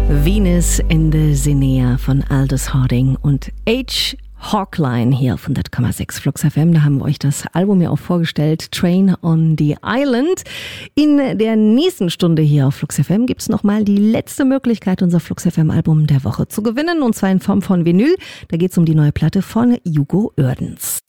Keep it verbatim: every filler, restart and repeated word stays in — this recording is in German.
Venus in the Sinea von Aldous Harding und H. Hawkline hier auf hundert Komma sechs Flux F M. Da haben wir euch das Album ja auch vorgestellt, Train on the Island. In der nächsten Stunde hier auf Flux F M gibt es nochmal die letzte Möglichkeit, unser Flux F M Album der Woche zu gewinnen. Und zwar in Form von Vinyl. Da geht es um die neue Platte von Hugo Oerdens.